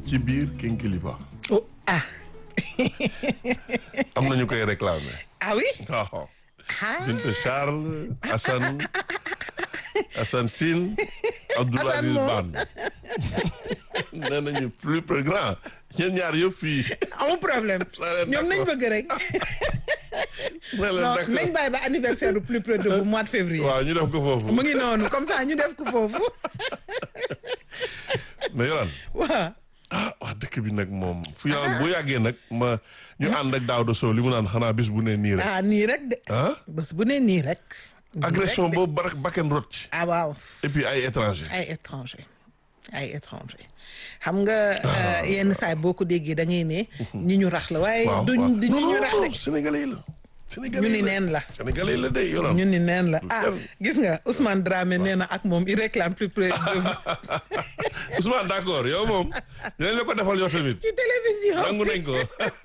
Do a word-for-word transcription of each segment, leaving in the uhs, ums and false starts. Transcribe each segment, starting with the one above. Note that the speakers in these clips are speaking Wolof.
ci biir Kinkeliba. oh ah. am na ñu koy réclamer. ah oui. waaw. ah Binta Charles Assane Assane Sine Abdoul Assane Aziz moom. Ban nee nañu plus plus grand ñeen ñaar yëpp fii. amul problème leen ñoom nañ d'accord. bëgg rek. nee leen non d'accord. nañ bàyyi ba anniversaire du plus près de bu mois de février. waaw ñu def ko foofu. mu ngi noonu comme ça ñu def ko foofu. mais Yolande waaw. ah wax dëkk bi nag moom fu Yolande bu yàggee nag ma ñu ànd ak Daouda Sow li mu naan xanaa bis bu ne nii rek. ah nii rek de. ah bés bu ne nii rek. nii agression rek de. boobu ba bakken rot ci. ah waaw. et puis ay étranger. ay étranger ay étranger xam nga euh, yenn saay boo ko déggee da ngay ne ñi ñu rax la waaye waaw duñ waaw duñ non ñu non rax non de sénégalais yi la. sénégalais ñu yi ni la neen la sénégalais yi la de Yolande. ñu ni neen la du ah kenn. gis nga Ousmane Dramé nee na ak moom il réclame plus près de vous Ousmane d'accord yow moom dinañ la ko defal yow tamit. ci télévision nangu nañ ko.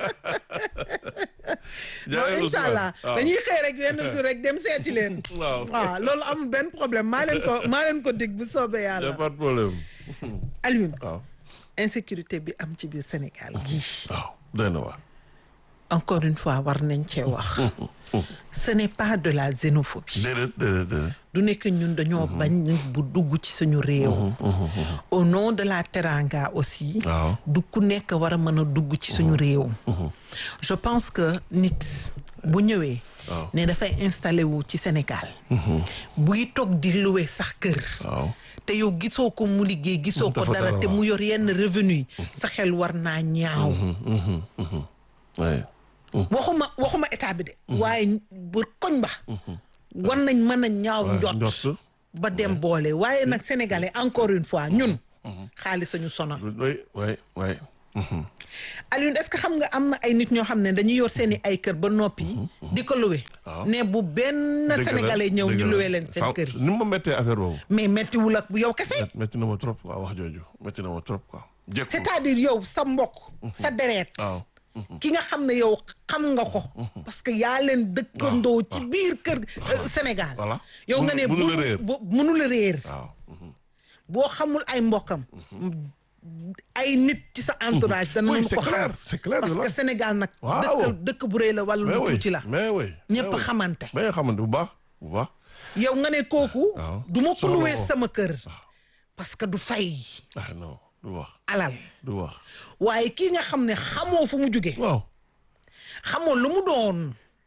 non jaajëf incha allah Ousmane. waaw. dañuy xëy rek benn tour rek dem seeti leen waaw. waaw loolu amul benn problème maa leen ko maa leen ko dig bu soobee y a yàlla pas de problème. Alioune waaw. insécurité bi am ci biir Sénégal gii waaw doy na waar. encore une fois war nañ cee wax ce n'est pas de la xénophobie déedéet déedéet déedéet. du nekk ñun dañoo bañ nit bu dugg ci suñu réew au nom de la teranga aussi waaw. du ku nekk war a mën a dugg ci suñu réew je pense que nit bu ñëwee waaw. ne dafay installé wu ci Sénégal buy toog di louer sax kër waaw. te yow gisoo ko mu liggéey gisoo ko dafa dara dara te waaw. mu yor yenn revenu yi sa xel war naa ñaaw oui. waxuma waxuma état bi de waaye bu koñ ba war nañ mën a ñaaw njot njot. ba dem boole waaye nag sénégalais encore une fois ñun xaalis sañu sonal oui oui oui. Alioune est-ce que xam nga am na ay nit ñoo xam ne dañuy yor seeni ay kër ba noppi di ko luwe waaw. ne bu benn dëgg la, sénégalais ñëw dëgg ñu la. luwe leen seen Sa- kër ni ma méttee affaire boobu. mais méttiwul ak yow kese métti na ma trop quoi wax jooju métti na ma trop quoi. jekku. c'est-à-dire yow sa mbokk sa deret waaw. ki nga xam ne yow xam nga ko parce que yaa leen dëkkandoo ci biir kër euh, Sénégal Voilà. yow nga ne Mënu- mënu la réer. bu mënu la réer waaw. boo xamul ay mbokkam ay nit ci sa entourage dana oui ko c'est clair xam c'est clair parce Yolande. que Sénégal nag Waaw. dëkk dëkk bu rëy la wala mais lu oui tuuti la mais oui. ñëpp mais oui. xamante mais xamante bu baax bu baax. yow nga ne kooku Waaw. du ma ko Soxla luwee ko. sama kër parce que du fay ah non du wax alal du wax. waaye kii nga xam ne xamoo fu mu jóge waaw. xamoo lu mu doon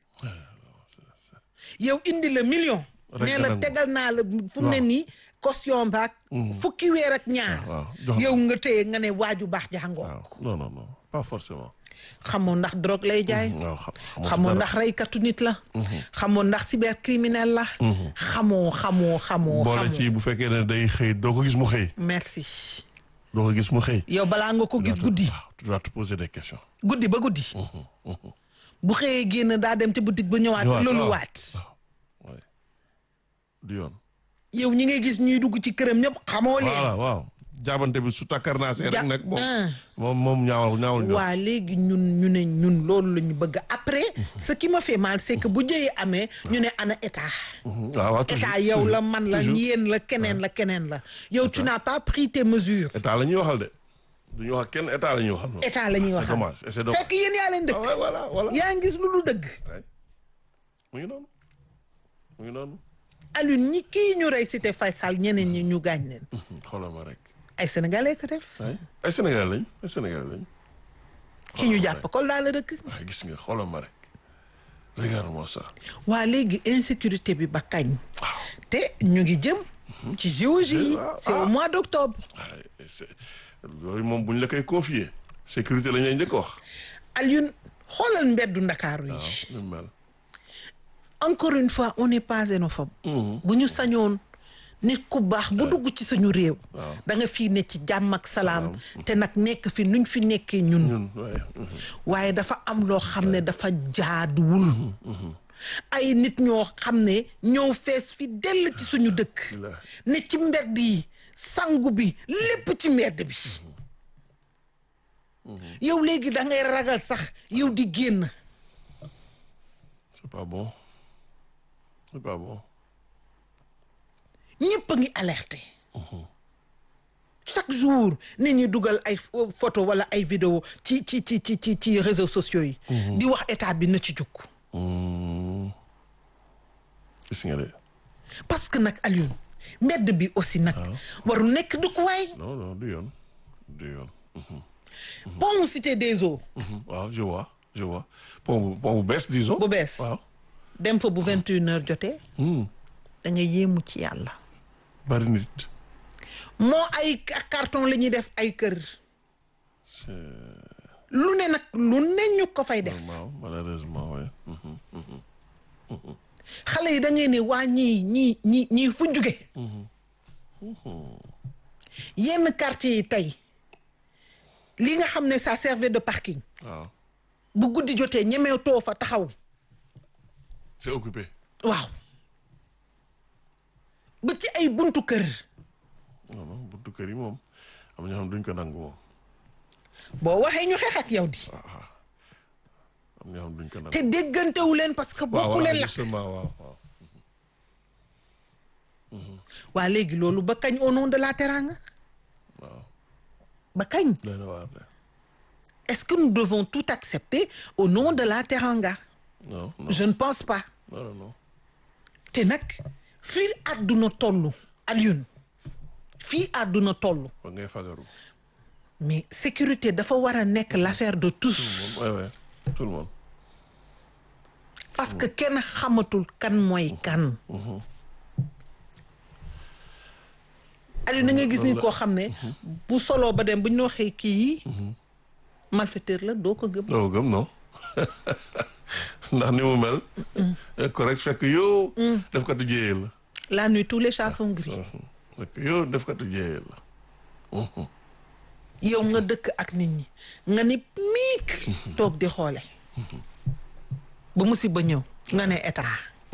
yow indi la million Rek nee nga la nangu. tegal naa la fu mu ne nii caution baak fukki weer ak ñaar waaw, jox yow nga téye nga ne waaju baax jàngoo waaw non non non pas forcément. xamoo ndax drogue lay jaay waaw xam xamoo ndax reykatu nit la xamoo ndax cybercriminel la xamoo xamoo xamoo boole xamoo ci bu fekkee ne day xëy doo ko gis mu xëy. merci doo ko gis mu xëy. yow balaa nga ko gis guddi waaw tu dois te poser des questions. guddi ba guddi bu xëyee génn daa dem ci boutique ba ñëwaat Ñëwaat, loolu waaw. waat oui du yoon. yow ñi ngay gis ñuy dugg ci këram ñëpp xamoo leen voilà waaw. jaabante bi su takkar naa see Ja- rek nag moom ah. moom moom ñaawal ñaawal ñor. waa léegi ñun ñu ne ñun loolu la ñu bëgg après ce qui me fait mal c'est que bu jëyee amee ñu ne ana état waaw waaw toujours état yow la man la toujours. yéen la keneen la keneen la yow tu n'as pas pris tes mesures état la ñuy waxal de du ñu wax ak kenn état la ñuy waxal. noonu. état la ñuy c'est waxal dommage et c'est dommage. fekk yéen yaa leen ah dëkk ouais, voilà voilà. yaa ngi gis lu lu dëgg Ouais. mu ngi noonu mu ngi noonu. Alioune ñi kii ñu rey Cité Faysal ñeneen ñi ñu gaañ leen xoolal ma rek. ay sénégalais ko def ay ay Sénégalais lañ ay Sénégalais lañ. ki ñu jàpp Kolda la dëkk waaye gis nga xoolal ma rek. regarde-moi ça. waa léegi insécurité bi ba kañ te ñu ngi jëm ci géologie Ah, c'est ah. au mois d'octobre waaye c'est yooyu moom bu ñu la koy confier sécurité la ñuy njëkk wax. Alioune xoolal mbeddu Ndakaaru yi waaw ni mu mel. encore une fois on n'est pas xénophobe bu ñu sañoon nit ku baax bu dugg ci suñu réew waaw. da nga fii ne ci jàmm ak salaam te nag nekk fi nuñ fi nekkee ñun ñun waaye. waaye dafa am loo xam ne dafa jaaduwul ay nit ñoo xam ne ñoo fees fi dell ci suñu dëkk ne ci mbedd yi sangu bi lépp ci mbedd bi yow léegi da ngay ragal sax yow di génn c'est pas bon c'est pas bon. ñëpp a ngi alerté chaque jour nit ñi dugal ay photo wala ay vidéo ci ci ci ci ci ci réseaux sociaux yi. di wax état bi na ci jóg. gis nga de. parce que nag Alioune mbedd bi aussi nag. waru nekk dëkkuwaay. non non du yoon du yoon. pont Cité des Eaux. waaw je vois je vois pont bu pont bu bees disons. bu bees waaw. dem fa bu vingt et une heures jotee. da nga yéemu ci yàlla. bari nit. moo ay carton la ñuy def ay kër. lu ne nag lu ne ñu ko fay def. malheureusement oui. xale yi da ngay ne waa ñii ñii ñii ñii fu jóge yenn quartier yi tey li nga xam ne ça servait de parking. waaw. bu guddi jotee ñemew too fa taxaw. c'est occupé. waaw ba ci ay buntu kër. non non buntu kër yi moom am na ñoo xam duñ ko nangu moom. boo waxee ñu xeex ak yow di. am na ñoo xam duñ ko nangu. te déggantewu leen parce que bokku leen la. waaw waaw waaw. waa léegi loolu ba kañ au nom de la teranga. waaw. ba kañ. est-ce que nous devons tout accepter au nom de la teranga. non non je ne pense pas. non non. te nag fii àdduna tollu Alioune fii àdduna tollu. kon ngay fagaru. mais sécurité dafa war a nekk l'affaire de tous. tout le monde oui oui tout le monde. parce que kenn xamatul kan mooy kan. Aliou na nga gis nit koo xam ne bu soloo ba dem bu ñu waxee kii yi malfaiteur la doo ko gëm. doo ko gëm non ndax ni mu mel. correct fekk yow. def ko tu jéyee la. la nuit tous les chats sont gris. fekk yow def ko tu jéyee la. yow nga dëkk ak nit ñi nga ni miik toog di xoole ba musiba ñëw nga ne état.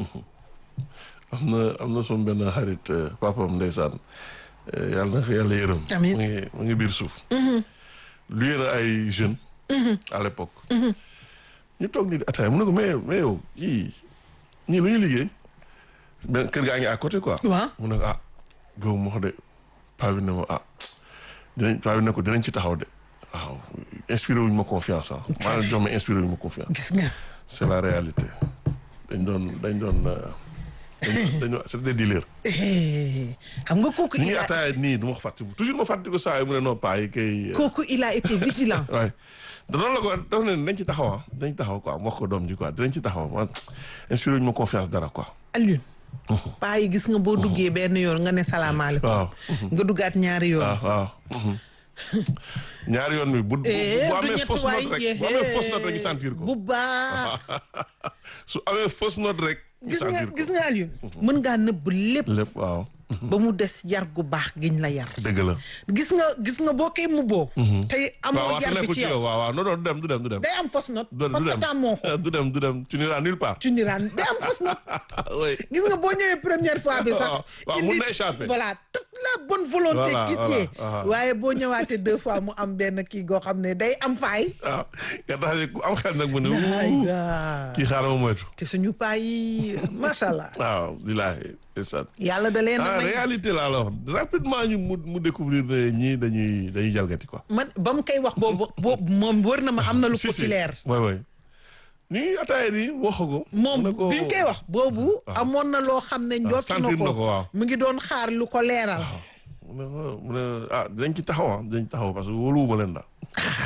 am na am na sama benn xarit papam ndeysaan yàlla na yàlla yërëm. amiin mu ngi mu ngi biir suuf. lu yéen ay jeunes. à l'époque. ñu toog nii di ataaya mu ne ko mais mais yow yii ñii lu ñu liggéey. benn kër gaa ngi à côté quoi. waaw mu ne ko ah góob ma ko de paa bi ne ma ah dinañ paa bi ne ko dinañ ci taxaw de waaw inspiré wuñ ma confiance ah. maanaam jox ma inspiré wuñ ma confiance. gis nga. c'est la réalité dañ doon dañ doon dañu c'est des dealers. xam nga kooku. ni ñuy ataaya nii du ma ko fàtte toujours ma fàtte ko saa yi mu ne non paa yi kay. kooku il a été vigilant. waay danoonu la ko daf ne dañ ci taxaw ah dañ taxaw quoi wax ko doom ji quoi dinañ ci taxaw man inspiré wuñ ma confiance dara quoi. Alioune. paa yi gis nga boo duggee benn yoon nga ne salaamaaleykum. waaw. nga duggaat ñaari yoon. waaw waaw. ñaari yoon bi bu bu amee fausse note rek bu amee fausse note rek ñu sentir ko. bu baax. su amee fausse note rek. ñu gis nga sentir ko gis nga Alioune. mën ngaa nëbb lépp. lépp waaw. ba mu des yar gu baax giñ la yar. dëgg la. gis nga gis nga boo koy mubboo. tey amoo yar bi ci yow waaw waaw non non du dem du dem du dem. day am fausse note. du parce que tàmmoo ko. du dem du dem tu n'iras nulle part. tu n'iras day am fausse note. oui. gis nga boo ñëwee première fois bi sax. waaw mun na échapper. voilà toute la bonne volonté. Voilà, gis voilà, ngeen voilà. waaye boo ñëwaatee deux fois mu am benn kii goo xam ne day am faay. waaw nga tax ku am xel nag mu ne. aywa kii xaaral ma moytu. te suñu paa yi macha allah. waaw lillaahi ndeysaan. yàlla da leen a ah may. réalité laa la wax rapidement ñu mu mu découvrir ne ñii dañuy dañuy jalgati quoi. man ba mu koy wax boobu boobu moom wër na ma am na lu ko ci leer. waay waay nii ataaya nii wax ko. moom mu ne ko bi ñu koy wax boobu. amoon na loo xam ne njort na sentir na ko ko waaw. mu ngi doon xaar lu ko leeral. mu ne ko mu ne ah dinañ ci taxaw ah dinañ taxaw parce que wóoluwuma leen daal.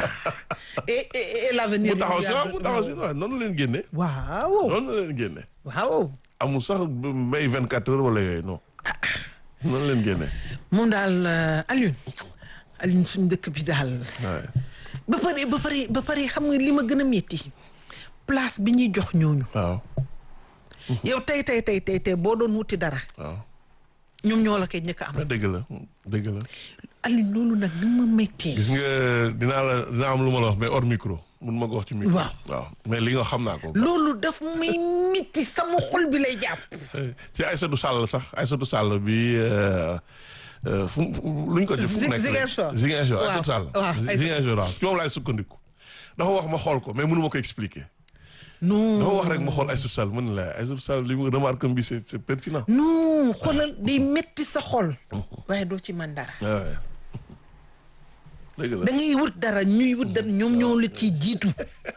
et et et l'avenir. mu taxaw si waaw mu taxaw si waaw noonu la leen génne. waaw noonu la leen génne. waaw. amul sax mbay vingt quatre heures wala yooyu non. noonu la leen génne. moom daal Alioune Alioune suñu dëkk bi daal. waay. ba pare ba pare ba pare xam nga li ma gën a métti place bi ñuy jox ñooñu. waaw. yow tey tey tey tey tey boo doon wuti dara. waaw. ñoom ñoo la koy njëkk a am. dëgg la dëgg la. Alioune loolu nag ni ma méttee. gis nga dinaa la dinaa am lu ma la wax mais hors micro mun ma ko wax ci micro. waaw waaw mais li nga xam naa ko. loolu daf may métti sama xol bi lay jàpp. ci Aïssatou Sall sax Aïssatou Sall bi fu luñ ko def. fu mu nekk Ziguinchor Ziguinchor waaw Aïssatou Sall. waaw Ziguinchor waaw ci moom laay sukkandiku. dafa wax ma xool ko mais mënu ma ko expliquer. non dafa wax rek ma xool Aïssatou Sall mën la Aïssatou Sall li mu remarque bi c'est c'est pertinent. non xoolal day métti sa xol. waaye doo ci mën dara. waaw dëgg la da ngay wut dara ñuy wut dara ñoom ñoo la ciy jiitu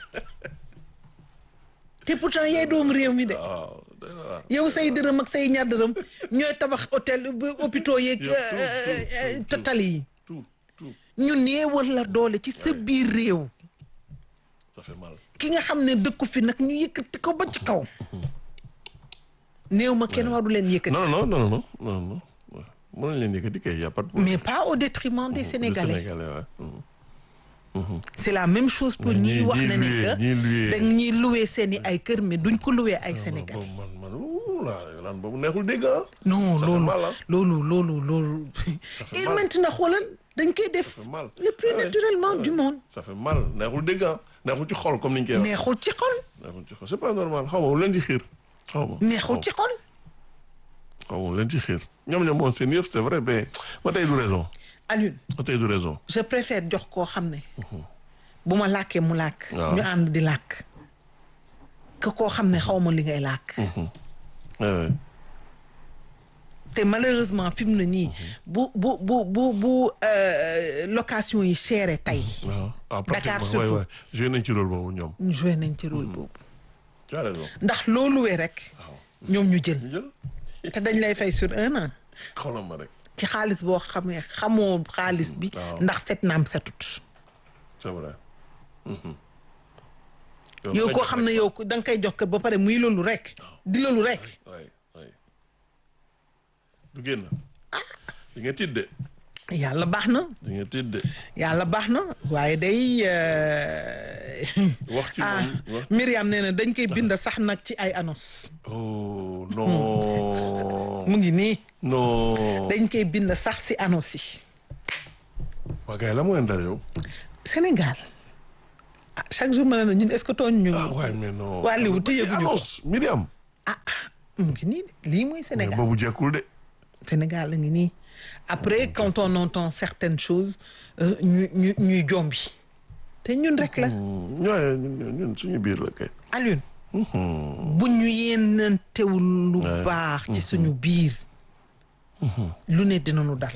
te pourtant yaay doomu réew mi de waaw doy na waar. yow say dërëm ak say ñaar dërëm ñooy tabax hôtel hôpitaux yeeg totali yi tout tout ñu néewal la doole ci sa biir réew ça fait mal. ki nga xam ne dëkku fi nag ñu yëkkati ko ba ci kaw néew ma kenn waru leen yëkkati non non non non non non mën nañ leen yëkkati kay y a pas de problème. mais pas au détriment des Sénégalais Sénégalais ouais. c'est la même chose pour ñuy ñii- wax ñii ne ne loué- que ñii loué. dañ ñuy loué seen i ay kër mais duñ ko loué ay Sénégalais man man ouh là naan boobu neexul dégg ah. non Ça fait loolu mal, hein. loolu loolu loolu fait et mal. maintenant xoolal dañ koy def fait mal. le plus Ah ouais. naturellement du monde ça fait mal neexul dégg ah neexul ci xol comme ni ñu koy wax. neexul ci xol neexul ci xol c'est pas normal xaw ma lu leen di xiir. xaw ma neexul ci xol xaw ma lu leen di xiir ñoom ñoom moom seen yëf c'est vrai mais ba tey du raison Alioune ba tey du raison. je préfère jox koo xam ne bu ma làkkee mu làkk waaw. ñu ànd di làkk que koo xam ne xaw ma li ngay làkk Ouais, ouais. te malheureusement fi mu ne nii bu bu bu bu bu euh, location yi chéré tey waaw ah Dakar pratiquement surtout. waay waay joué nañ ci rôle boobu ñoom. ñu joué nañ ci rôle boobu tu as raison. ndax loo loué rek waaw ñoom ñu jël ñu jël te dañ lay fay sur un an xoolal ma rek ci xaalis boo xamee xamoo xaalis bi waaw. ndax set naam setut c'est vrai. yow koo xam ne yow ko da nga koy jox kër ba pare muy loolu rek di loolu rek waay waay du génn. di nga tiit de. yàlla baax na di nga tiit de. yàlla baax na waaye day euh, wax ci ah moom wax. Myriam nee na dañ koy bind sax nag ci ay annonce oh non. mu ngi nii non. dañ koy bind sax si annonce yi waa gars yi la mooy dal yow. Sénégal ah chaque jour ma ne la ñun est-ce que tooñ ñu ah waaye mais non. waa Liou te yëguñu ko annonce Myriam. ah mu ngi nii de lii mooy mais Sénégal boobu jekkul de. Sénégal la ngi nii après quand on entend certaines choses euh, ñu ñu ñuy jombi te ñun rek la ñooy ñun ñun suñu biir la kay. Alioune bu ñu yéenantewul lu baax ci suñu biir lu ne dinañu dal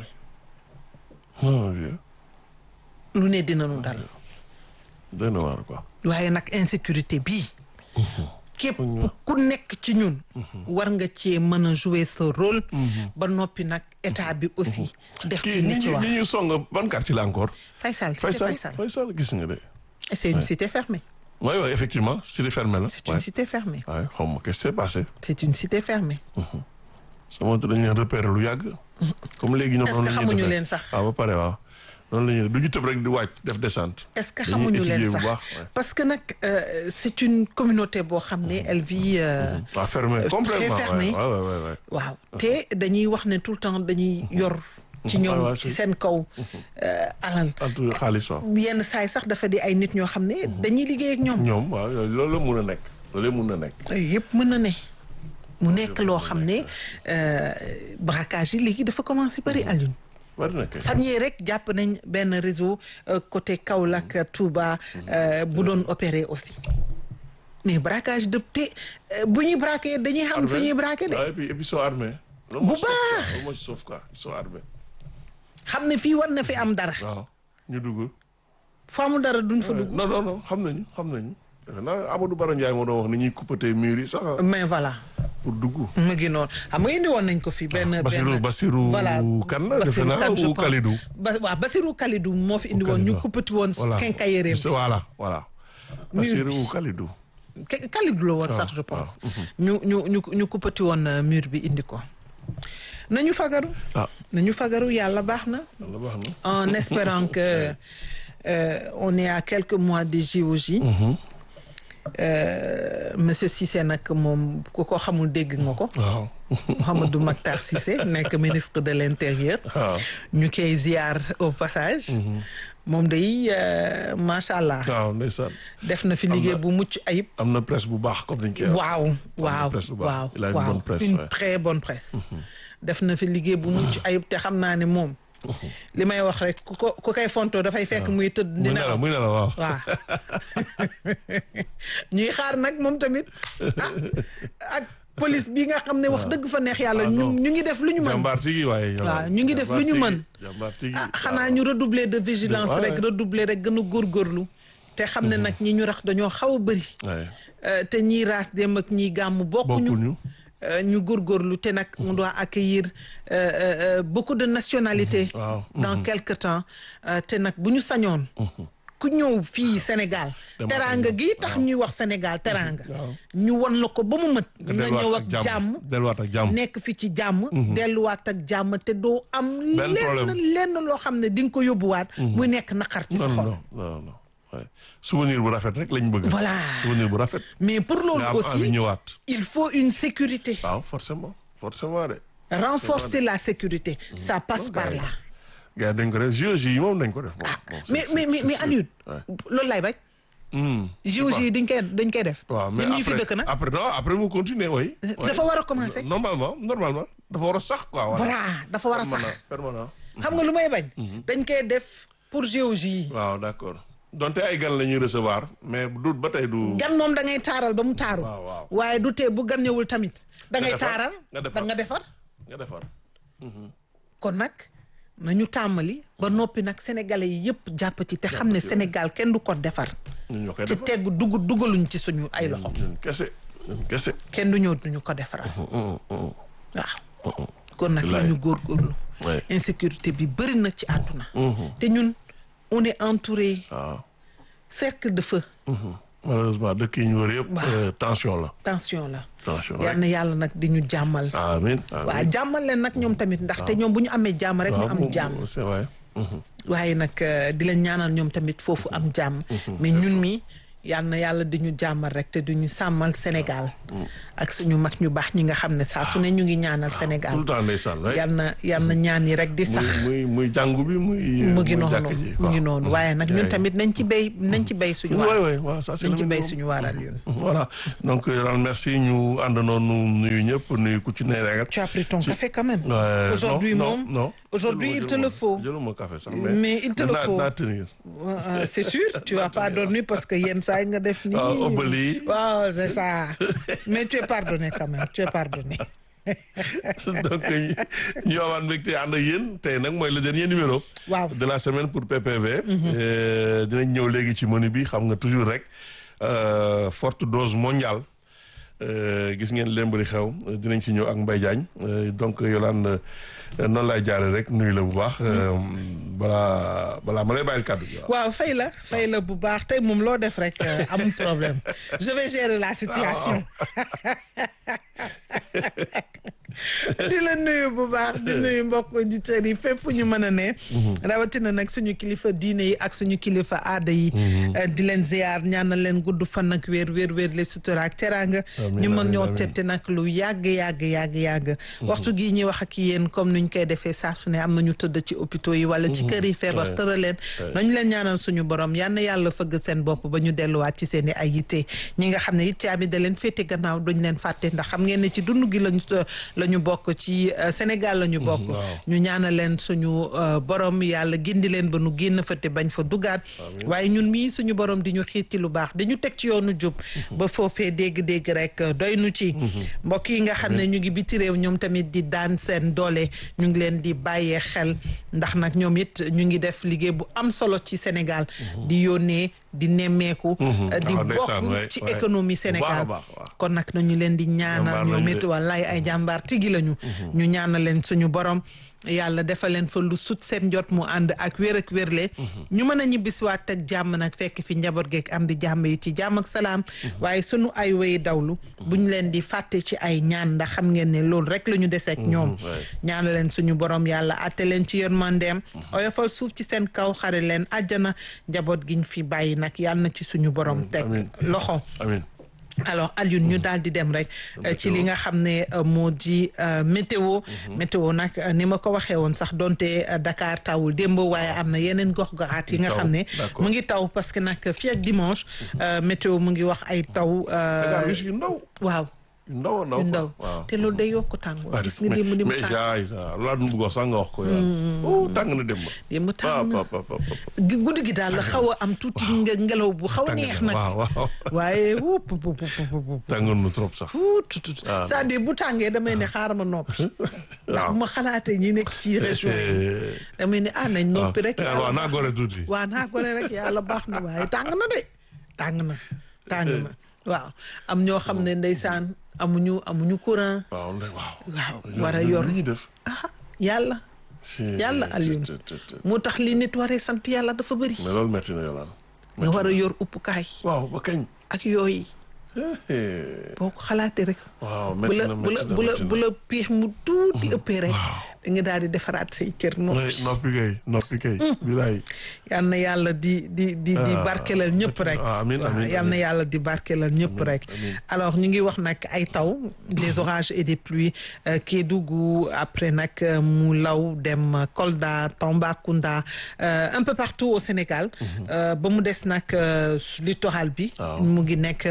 non vieux. lu ne dinañu dal doy na waar quoi. waaye nag insécurité bii képp ku nekk ci ñun war nga cee mën a jouer ce rôle ba noppi nag état bi aussi def ci kii li ñi ci ñu wax ñi ñu song ban quartier la encore. Faysal c'est Faysal Faysal Faysal gis nga de. et c'est une cité fermée oui oui effectivement cité fermée la. c'est une cité fermée waaye xaw ma qu'est-ce qui s'est passé. c'est une cité fermée sama dañ leen repérer lu yàgg. comme léegi ñoom est-ce que noonu la ñuy xamuñu defee. leen sax waaw ba pare waaw. noonu la ñuy du ñu tëb rek di wàcc def descente. est-ce que dañuy xamuñu étudier leen bu sax baax, ouais. parce que nag euh, c'est une communauté boo xam ne elle vit euh, waaw fermé très complètement fermé. waaw waaw waaw waaw. waaw te dañuy wax ne tout le temps dañuy yor ci Ouais, ñoom ouais, ci si. seen kaw euh, alal en tout cas xaalis waaw. yenn saay sax dafa di ay nit ñoo xam ne dañuy liggéey ak ñoom ñoom waaw loolu la mun a nekk loolu mun a nekk. yëpp mën na ne mu nekk loo xam ne euh, braquage yi léegi dafa commencé bari Alioune bari na kay. fan yii rek jàpp nañ benn réseau euh, côté Kaolack Touba euh, bu doon opérer aussi mais braquage de te euh, bu ñuy braqué dañuy xam fi ñuy braqué de waaw et puis et puis ils sont armés. Bu baax. loolu moo ci sauf quoi ils sont armés. xam ne fii war na fi am dara waaw ñu dugg. fu amul dara duñ fa dugg non non non xam nañu xam nañu. defe naa Amadou Bara Ndiaye moo doon wax ni ñuy coupeté mur yi sax mais voilà pour dugg. mu ngi noonu xam nga indi woon nañ ko fi benn Bassirou benn Bassirou voilà kan la defe Bassirou naa Kane, je ou pense. Kalidou. ba waaw Bassirou Kalidou moo fi indi woon ñu Kalidou. kuppati woon voilà quincaillerie C'est- voilà voilà. Mur Bassirou bi. ou Kalidou. Ke- Kalidou la woon sax je pense ñu ñu ñu ñu kuppati woon euh, mur bi indi ko nañu fagaru ah nañu fagaru yàlla baax na yàlla baax na. en espérant que euh, on est à quelques mois des J O J euh, monsieur Cissé nag moom ku ko xamul dégg nga ko waaw. Mouhamadou Makhtar Cissé nekk ministre de l'intérieur waaw. ñu koy ziar au passage moom day euh, macha allah waaw ndeysaan. def na fi liggéey bu mucc ayib am na presse bu baax comme dañ koy wax. waaw waaw presse bu baax. waaw Il a une waaw bonne presse, une ouais. très bonne presse def na fi liggéey bu mucc ayib te xam naa ne moom li may wax rek ku ko ku koy fontoo dafay fekk muy tëdd muy dina nelaw muy nelaw waaw. waaw ñuy xaar nag moom tamit ah ak police bi nga xam ne wax dëgg fa neex yàlla ñu ñu ngi def lu ñu mën jàmbaar tigi waaye waaw ñu ngi def lu ñu mën jàmbaar tigi ah xanaa ñu redoubler de vigilance Ouais. rek redoubler rek gën a góorgóorlu te xam ne nag ñi ñu rax dañoo xaw a bëri Ouais. Euh, te ñii raas dem ak ñii gàmm bokkuñu bokkuñu Euh, ñu góorgóorlu te nag on doit accueillir euh, euh, euh, beaucoup de nationalités Waaw. dans quelque temps Euh, te nag bu ñu sañoon ku ñëw fii Sénégal Dem teranga ak gi tax ñuy wax Sénégal teranga Waaw. ñu won la ko ba mu mët nga ñëw ak jàmm delluwaat ak jàmm nekk fi ci jàmm delluwaat ak jàmm te doo am Benn lenn problème. lenn loo xam ne di nga ko yóbbuwaat muy nekk naqar ci sa non xol non non non ouais. souvenir bu rafet rek lañ bëgg Voilà. souvenir bu rafet mais pour loolu nga am envie aussi ñëwaat il faut une sécurité waaw forcément forcément de renforcer la sécurité ça passe par là gars yi dañ ko def géologie yi moom dañ ko def moom. Bon, c'est- mais c'est- mais mais c'est mais sûr. Alioune Ouais. loolu lay bañ Hmm. géologie yi dañ koy dañ koy def waaw mais ñun ñu fi après dëkk nag après non après mu continuer oui. dafa war a commencer normalement normalement dafa war a sax quoi. voilà dafa war a sax permanent permanent. xam nga lu may bañ dañ koy def pour géologie yi waaw d'accord donte ay gan la ñuy recevoir mais du ba tey du. gan moom da ngay taaral ba mu taaru waaw waaw. waaye du tee bu gan ñëwul tamit da ngay defar, taaral nga da defar. nga defar nga defar. kon nag nañu tàmmali ba noppi nag sénégalais yi yëpp jàpp ci te xam ne ci, Sénégal kenn du ko defar ñun ñoo koy ci defar tegg dugg dugaluñ ci suñu ay loxo ñun kese ñun kese. kenn du ñëw duñu ko defaral Hum, hum. waaw kon nag Bilaay. nañu góorgóorlu Ouais. insécurité bi bëri na ci àdduna Mhm. te ñun on est entouré waaw. cercle de feu Mhm. malheureusement dëkk yi ñu wër yëpp. Waaw. euh, tension la tension la tension yal rek. na yàlla nag di ñu jàmmal amiin amiin. waaw jàmmal leen nag ñoom tamit ndaxte ñoom bu ñu amee jàmm rek ñu waaw am moom jàmm c'est vrai. Mhm. waaye nag euh, di leen ñaanal ñoom tamit foofu am jàmm mais ñun mi yal na yàlla di ñu jàmmal rek te du ñu sàmmal Sénégal ak suñu mag ñu baax ñi nga xam ne saa su ne ñu ngi ñaanal Sénégal tout le temps ndeysaan rek. yal na yal na ñaan yi rek di sax muy muy muy jàngu bi muy. mu ngi muy noonu jàkk ji, mu quoi. ngi noonu waaye nag ñun Ouais. tamit nañ ci béy nañ ci béy suñu Ouais, waar ouais, ouais, ça, c'est nañ le ci béy minimum. suñu waaral yoon Voilà donc Yolaan merci ñu àndandoo nu nuyu ñëpp nuyu ku ci ne rek. tu as pris ton café quand même Ouais, aujourd'hui non, moom non, aujourd'hui jëluma- il te le jëluma- faut jëluma café sax Mais il te le naa- faut. naa tenir. Euh, c'est sûr tu vas pas dormir parce que yenn saa yi nga def nii Ah, obali. waaw c'est ça mais tu es pardonné quand même tu es pardonné donc ñu ñu amaat mbégte ànd ak yéen tey nag mooy le dernier numéro. Waaw. de la semaine pour P P V. Euh, dinañ ñëw léegi ci menu bi xam nga toujours rek euh, forte dose mondiale. Euh, gis ngeen lémbali xew dinañ ci ñëw ak Mbaye Diagne Euh, donc Yolande euh, noonu laay jaare rek nuyu la bu baax euh, balaa balaa ma lay bàyyil kàddu gi waaw. waaw fay la fay la bu baax tey moom loo def rek euh, amul problème je vais gérer la situation di la nuyu bu baax di nuyu mbokk auditeurs yi fépp fu ñu mën a ne rawatina nag suñu kilifa diine yi ak suñu kilifa aada yi euh, di leen ziar ñaanal leen gudd fan ak wér wér wér le sutura ak teraanga Amiin, ñu mën amiin, ñoo amiin. tette nag lu yàgg yàgg yàgg yàgg waxtu gii ñuy wax ak yéen comme nuñ koy defee saa su ne am nañu tëdd ci hôpitaux yi wala ci kër yi feebar Ouais. tëral leen nañu leen ñaanal suñu borom yal na yàlla fëgg seen bopp ba ñu delluwaat ci seen i ay yitte ñi nga xam ne it caabi da leen féete gannaaw duñ leen fàtte ndax xam ngeen ne ci dund gi lañu la ñu bokk ci euh, Sénégal la ñu bokk waaw. ñu ñaanal leen suñu euh, borom yàlla gindi leen ba nu génn fa te bañ fa dugaat waaye ñun mii suñu borom di ñu xiit ci lu baax dañu teg ci yoonu jub ba foofee dégg-dégg rek euh, doy nu ci mbokk yi nga xam ne ñu ngi biti réew ñoom tamit di daan seen doole ñu ngi leen di bàyyee xel ndax nag ñoom it ñu ngi def liggéey bu am solo ci Sénégal di yónnee di nemmeeku euh, di Ah, ndeysaan, ouais, bokk ci ouais. économie Bu baax a Sénégal baax, waaw. kon nag nañu leen di ñaanal Jàmbaar ñoom lañu it de. wallaay ay jàmbaar tigi lañu ñu ñaanal leen suñu borom yàlla defal leen fa lu sut seen jot mu ànd ak wér ak wérle ñu mën a ñibbisiwaat ak jàmm nag fekk fi njaboot geeg am di jàmm yi ci jàmm ak salaam waaye sunu ay wéy dawlu bu ñu leen di fàtte ci ay ñaan ndax xam ngeen ne loolu rek la ñu deseeg ñoom ñaanal leen suñu borom yàlla atte leen ci yërmandeem oyofal suuf ci seen kaw xare leen àjjana njaboot giñ fi bàyyi nag yàlla na ci suñu borom teg amiin. loxo amiin. alors Alioune ñu daal di dem rek euh, ci li nga xam ne euh, moo di euh, météo météo nag euh, ni ma ko waxee woon sax donte euh, Dakar tawul démb waaye am na yeneen gox-goxaat yi nga Taw, xam ne d'accord. mu ngi taw parce que nag fii ak dimanche euh, météo mu ngi wax ay taw euh, Dakar wis yu ndaw. waaw ndaw ndaw ndaw te loolu day yokk tàngoor gis nga démb ni mu tàng mais laa dun bëgg wax sax nga wax ko yow tàng na démb démb tàng na guddi gi daal la xaw a am tuuti ngelaw bu xaw a neex nag waaye wupp wupp wupp tàngoon na trop sax c'est-à-dire bu tàngee damay ne xaaral ma noppi ndax ma xalaatee ñi nekk ci région yi damay ne ah nañ noppi rek waaw naa gore tuuti waaw naa gore rek yàlla baax na waaye tàng na de tàng na tàng na waaw am ñoo xam ne ndeysaan amuñu amuñu courant. waaw waaw. waaw war a yor def. ah yàlla. yàlla Alioune moo tax li nit waree sant yàlla dafa bëri. mais loolu métti na yow nga war a yor uppukaay. waaw ba kañ. ak yooyu. boo ko xalaatee rek. waaw métti na bu la bu la bu la piix mu tuuti ëppee rek. da nga daal di defaraat say cër noppi. noppi kay noppi kay. bilaay. yal na yàlla di di di di barkelal ñëpp rek. amiin amiin yal na yàlla di barkelal ñëpp rek. alors ñu ngi wax nag ay taw des orages et des pluies Kédougou après nag mu law dem Kolda Tambacounda un peu partout au Sénégal. ba mu des nag littoral bi. mu ngi nekk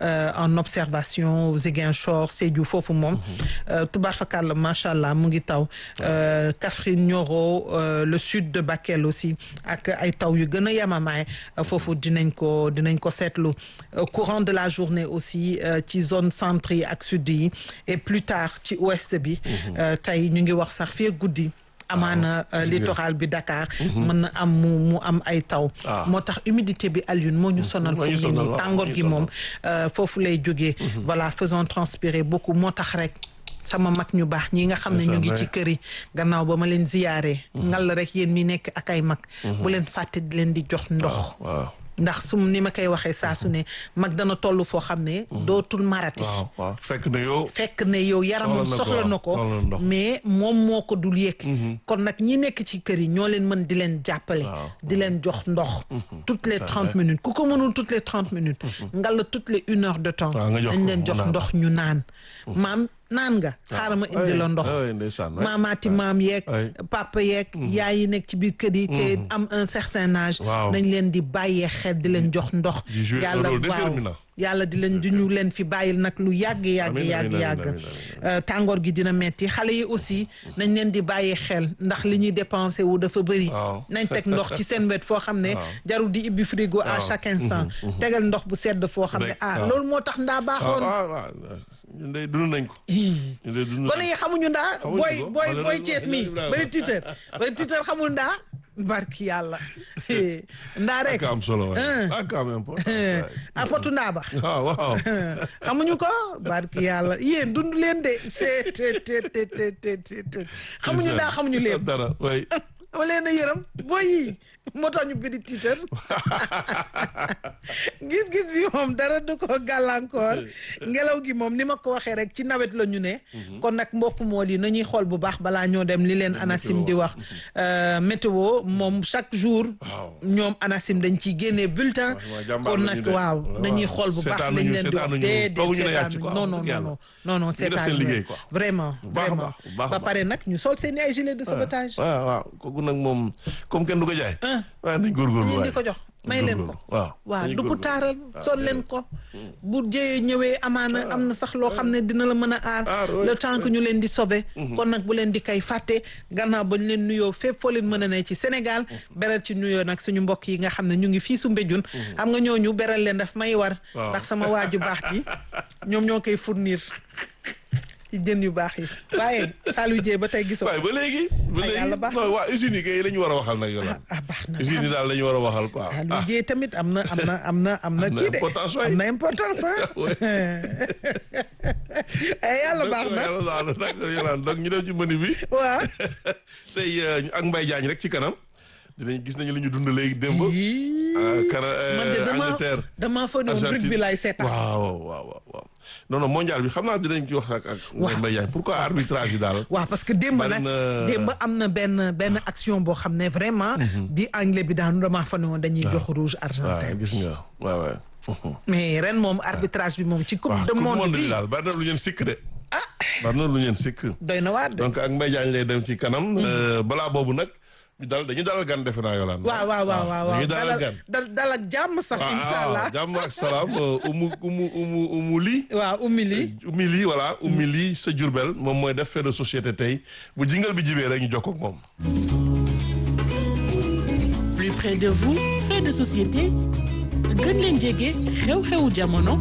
en observation Ziguinchor Sédhiou foofu moom. tubaarfakàlla macha allah mu ngi taw. Kaffrine Nioro le sud de Bakel aussi ak ay taw yu gën a yamamaay foofu dinañ ko dinañ ko seetlu courant de la journée aussi ci zone centre yi ak sud yi et plus tard ci ouest bi tey ñu ngi wax sax fii guddi amaana littoral bi Dakar mën na am mu mu am ay taw moo tax humidité bi Alioune moo ñu sonal foofu ne nii tàngoor gi moom foofu lay jógee voilà faisons transpirer beaucoup moo tax rek sama mag ñu baax ñi nga xam ne ñu ngi ci kër yi gannaaw ba ma leen ziyaare ngal rek yéen mi nekk ak ay mag bu leen fàtte di leen di jox ndox ndax su ni ma koy waxee saa su ne mag dana toll foo xam ne dootul marati fekk na yow fekk ne yow yaramam soxla na ko mais moom moo ko dul yëg kon nag ñi nekk ci kër yi ñoo leen mën di leen jàppale di leen jox ndox toutes les trente minutes ku ko mënul toutes les trente minutes ngal toutes les une heure de temps dañ leen jox ndox ñu naan maam naan nga xaaral ma indi la ndox maamaati maam yeeg papa yeeg yaay yi nekk ci biir kër yi te am un certain âge nañ leen di bàyyee xel di leen jox ndox yàlla waaw yàlla di leen di ñu leen fi bàyyil nag lu yàgg yàgg yàgg yàgg tàngoor gi dina metti xale yi aussi nañ leen di bàyyee xel ndax li ñuy dépensé wu dafa bëri nañ teg ndox ci seen wet foo xam ne jarul di ibbi frigo à chaque instant tegal ndox bu sedd foo xam ne ah loolu moo tax ndaa baaxoon ñun de dund nañ ko. gone yi xamuñu ndaa. booy booy booy Cees mi bari tiitër bari tiitër xamul ndaa. barki yàlla ndaa rek. ak am solo waaye ak am importance. a potu ndaa ba. waaw waaw. xamuñu ko barki yàlla yéen dund leen de c'est te te te te te xamuñu ndaa xamuñu leen. dara waay. dama leen a yërëm booy yi moo tax ñu bidi tiitër gis-gis bi moom dara du ko gàllankoor ngelaw gi moom ni ma ko waxee rek ci nawet la ñu ne kon nag mbokk mool yi nañuy xool bu baax balaa ñoo dem li leen ANACIM di wax météo moom chaque jour ñoom ANACIM dañ ciy génnee bulletin kon nag waaw nañuy xool bu baax lañ leen di wax déedéet seetaan non non non non non seetaan vraiment vraiment ba pare nag ñu sol seen ay gilet de sauvetage waaw nag moom comme kenn du ko jaay. waaw nañ góorgóorlu waay di ko jox may leen ko. waaw waaw du ko taaral sol leen ko. bu jëyee ñëwee amaana am na sax loo xam ne dina la mën a aar. le temps que ñu leen di sauver. kon nag bu leen di kay fàtte gannaaw ba ñu leen nuyoo fépp foo leen mën a ne ci Sénégal. beral ci nuyoo nag suñu mbokk yi nga xam ne ñu ngi fii su Mbéjun. xam nga ñooñu beral leen daf may war. ndax sama waaju baax ji ñoom ñoo koy fournir. ci jën yu baax yi waaye Saliou Dieng ba tey gisoo. waaye ba léegi. ba léegi non waa usines yi kay la ñu war a waxal nag yow. ah baax na usines yi daal la ñu war a waxal quoi. Saliou Dieng tamit am na am na am na am na kii de am na importance ah. yàlla baax na yàlla baax na d'accord donc ñu dem ci menu bi. waaw. tey ak Mbaye Diagne rek ci kanam. dinañ gis nañu li ñu dund léegi démb. kana Angleterre dama fa ne woon rugby laay seetaan. waaw waaw waaw non non mondial bi xam naa dinañ ci wax ak ak. waaw Mbaye Diagne pourquoi arbitrage yi daal. waaw parce que démb nag démb am na benn benn action boo xam ne vraiment. bi anglais bi daanu dama fa ne woon dañuy jox rouge argentin. waaw gis nga waaw waaw. mais ren moom arbitrage bi moom ci coupe du monde bi daal bari na lu ngeen sikk de. ah bari na lu ngeen sikk. doy na waar de donc ak Mbaye Diagne lay dem ci kanam. balaa boobu nag. dal dañu dalal gan defe naa Yolande. waaw waaw waaw waaw dañuy dalal gan. dal dal ak jàmm sax incha allah. jàmm ak salaam umu umu umu umu lii. waaw ummi lii. ummi lii voilà ummi lii sa Jurbel moom mooy def fait de société tey bu jingal bi jibee rek ñu jokkoo ak moom. Plus près de vous, fait de société gën leen jege xew-xewu jamono.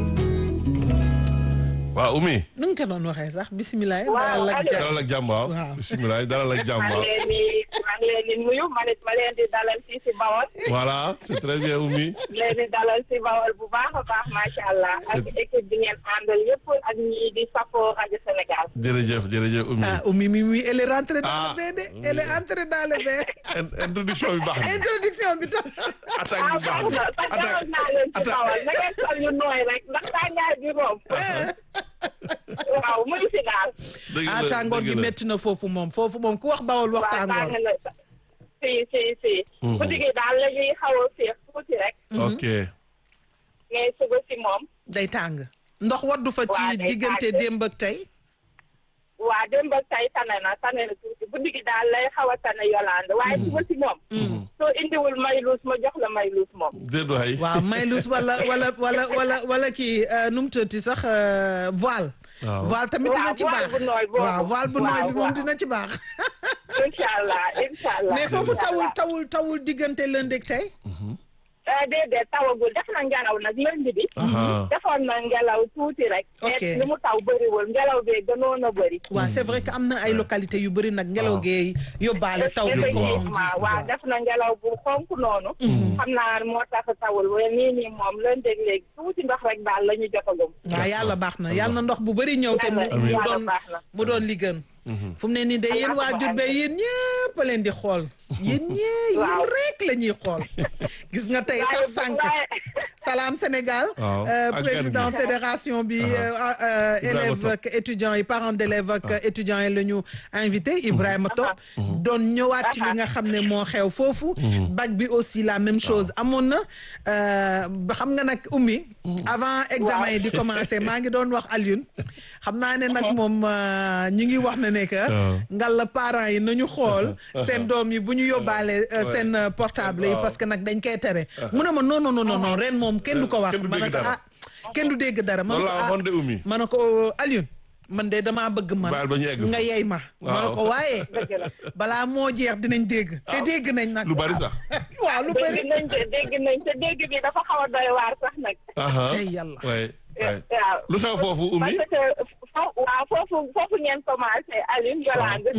waaw ummi. nu nga ko doon waxee sax bisimilah. waaw dalal ak jàmm dalal ak jàmm waaw. waaw. bisimilah dalal ak jàmm maa waaw. ngi leen di maa ngi leen di nuyu man it ma leen di dalal fii si Bawol. voilà c'est très bien ummi. leen di dalal si Bawol bu baax a baax macha allah. ak équipe bi ngeen àndal yëpp ak ñi di safoo rajo Sénégal. jërëjëf jërëjëf ummi. ah ummi mi mi elle est rentrée dans Ah. le bain de elle est entrée dans le bain. In- introduction bi baax na. introduction bi tam. attaque ah bi baax baax na na sax dalal attaque naa leen si attaque Bawol na ngeen sol yu nooy rek ndax tàngaay bi moom. waaw muy si daal. dëgg la ah tàngoor dëgg gi la. métti na foofu moom foofu moom ku wax bawol wax waaw tàngoor. tàng na si si si. guddi gi daal la ñuy xaw a féex tuuti rek. ok mais suba si moom. day tàng. ndox waddu fa Waaw, ci day diggante tàng. démb ak tey. waa démb ak tey tane na tane na tuuti guddi gi daal lay xaw a tane Yolande waaye suba si moom. soo indiwul mayluus ma jox la mayluus moom. déedéet waay. waaw maylus wala wala wala wala wala kii euh, nu mu tëtti sax euh, voile. waaw. voile tamit dina Waaw, ci voile baax bu nooy boobu. waaw voile bu nooy Waaw, bi moom waaw. dina ci baax. incha allah incha allah. mais foofu incha tawul allah. tawul tawul diggante lundi ak tey. Eh, déedéet tawagul def na ngelaw nag lundi bi. Aha. defoon na ngelaw tuuti rek. Ok. mais li mu taw bëriwul ngelaw bee gënoon a bëri. waaw c'est vrai que am na ay localités yu bëri nag ngelaw waaw. gee yóbbaale taw bi. comme on dit. effectivement waaw def na ngelaw bu xonk noonu. xam naa moo tax tawul waaye nii nii moom lundi ak léegi tuuti ndox rek daal la ñu jotagum. waaw yàlla baax na yàlla na ndox bu bëri ñëw te mu Yàlla- mu yàlla doon baax na. mu doon li gën. fu mu ne nii de yéen waa Diourbel yéen ñëpp a leen di xool. yéen ñee yéen Waaw. rek la ñuy xool. gis nga tey waaye sax sànq. waaye- Salam Sénégal. Waaw. euh, Ak gan président gi. fédération bi Aha. euh, euh, élèves Top. ak étudiants yi parents d'élèves ak étudiants yi la ñu invité Ibrahima Top. doon ñëwaat ci li nga xam ne moo xew foofu. bac bi aussi la même chose amoon na euh, ba xam nga nag ummi. avant examen yi di commencer maa ngi doon wax Alioune. xam naa ne nag moom euh, ñu ngi wax ne ne que. Waaw. ngal la parents yi nañu xool. seen doom yi bu ñu yóbbaale euh, Ouais. seen euh, portable yi Waaw. parce que nag dañ koy tere. mu ne ma non non non non ren moom kenn du ko wax. Kenn du ma ne dégg ko dara. ah kenn du dégg dara. ma ne loolu ko laa ah waxoon de ummi. ma ne ko Alioune man de damaa bëgg man Baal ba ñu egg nga fa. yey ma. ma ne Waaw. ko waaye dëgg la. balaa moo jeex dinañ dégg. te dégg nañ nag. lu bari sax. waaw lu bari. dégg nañ te dégg nañ te dégg bi dafa xaw a doy waar sax nag. aha tey yàlla. waay waay. waaw. lu xew foofu ummi. parce que fo- waaw foofu foofu ngeen commencé Alioune Yolande.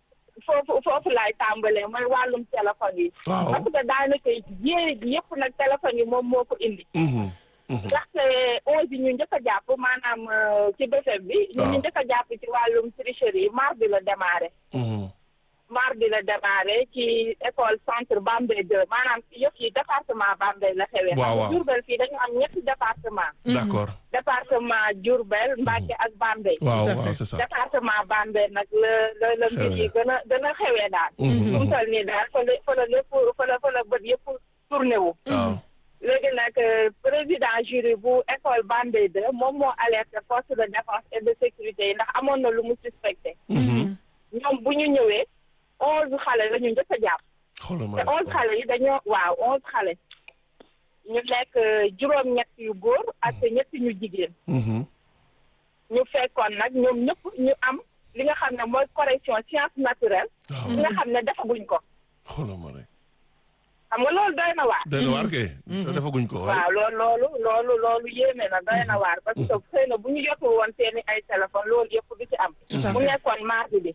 foofu foofu laay tàmbalee mooy wàllum téléphone yi. Waaw. parce que daanaka yéere ji yëpp nag téléphone yi moom moo ko indi. Mhm. Mhm. ndaxte onze yi ñu njëkk a jàpp maanaam euh, ci B F M bi. ñu Waaw. ñu njëkk a jàpp ci wàllum tricherie yi mardi la démarré. Mhm. mardi la démarré ci école centre Bambey deux maanaam yëpp yi département Bambey la xewee. Waaw, waaw. Diourbel fii dañu am ñetti département. d'accord. département Diourbel Mbacké ak Bambey. waaw à waaw fait. c'est ça. département Bambey nag la la la mbir yi gën a gën a xewee daal. Mhm. fu mu toll nii daal fa la fa la lépp fa la fa la bët yëpp tourné wu. waaw. léegi nag euh, président jury bu école Bambey deux moom moo alerté force de défense et de sécurité yi ndax amoon na lu mu suspecté. Mhm. ñoom bu ñu ñëwee onze xale la ñu njëkk a jàpp. xoolal ma te onze rek. xale yi dañoo waaw onze xale. ñu nekk euh, juróom-ñett yu góor ak ñett ñu jigéen. Mhm. ñu fekkoon nag ñoom ñëpp ñu am li nga xam ne mooy correction science naturelle. waaw. li nga xam ne defaguñ ko. xoolal ma rek. xam nga loolu doy na waar. doy na waar kay. te defaguñ ko waay. waaw loolu loolu loolu loolu yéeme na doy na waar parce que xëy na bu ñu jotul woon seeni ay téléphone loolu yëpp du ci am. Tout à mu fait. nekkoon mardi bi.